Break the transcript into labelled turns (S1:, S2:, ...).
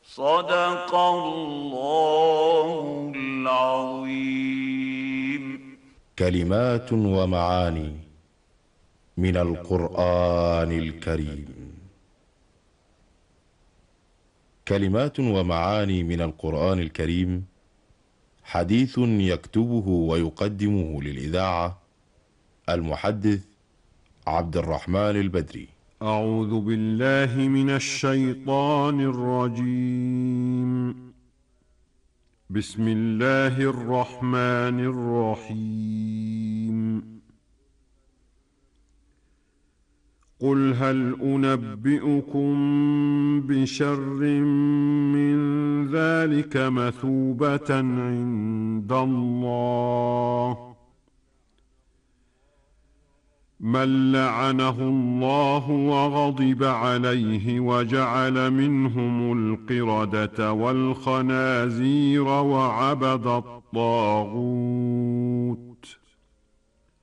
S1: صدق الله العظيم.
S2: كلمات ومعاني من القرآن الكريم. كلمات ومعاني من القرآن الكريم، حديث يكتبه ويقدمه للإذاعة المحدث عبد الرحمن البدري.
S3: أعوذ بالله من الشيطان الرجيم. بسم الله الرحمن الرحيم. قل هل أنبئكم بشر من ذلك مثوبة عند الله من لعنه الله وغضب عليه وجعل منهم القردة والخنازير وعبد الطاغوت